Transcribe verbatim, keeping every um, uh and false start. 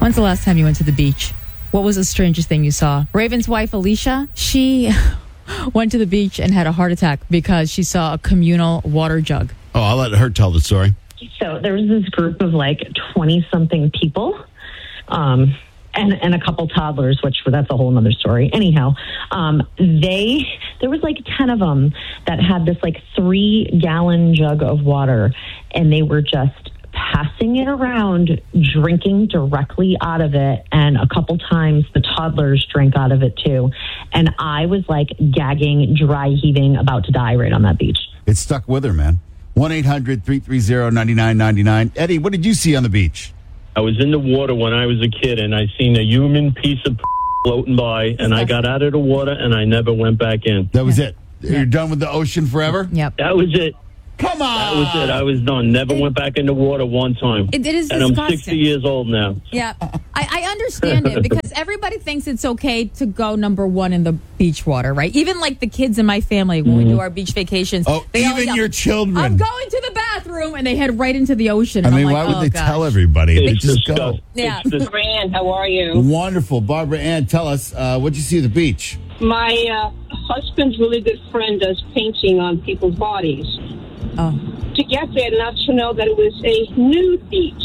When's the last time you went to the beach? What was the strangest thing you saw? Raven's wife, Alicia, she went to the beach and had a heart attack because she saw a communal water jug. Oh, I'll let her tell the story. So there was this group of like twenty-something people um, and, and a couple toddlers, which that's a whole nother story. Anyhow, um, they there was like ten of them that had this like three-gallon jug of water, and they were just passing it around, drinking directly out of it, and a couple times the toddlers drank out of it too. And I was like gagging, dry heaving, about to die right on that beach. It stuck with her, man. one eight hundred three three zero nine nine nine nine. Eddie, what did you see on the beach? I was in the water when I was a kid, and I seen a human piece of floating by, and I got out of the water, and I never went back in. That was it. You're done with the ocean forever? Yep. That was it. Come on. That was it. I was done. Never went back in the water one time. It, it is and disgusting. I'm sixty years old now. Yeah, I, I understand it because everybody thinks it's okay to go number one in the beach water, right? Even like the kids in my family when Mm-hmm. we do our beach vacations. Oh, they all even yell, your children. I'm going to the bathroom, and they head right into the ocean. I And mean, I'm why like, would oh, they gosh. tell everybody? They It's just go. disgusting. Yeah. It's dis- Rand, how are you? Wonderful. Barbara Ann, tell us, uh, what'd you see at the beach? My uh, husband's really good friend does painting on people's bodies. Oh. To get there, not to know that it was a nude beach.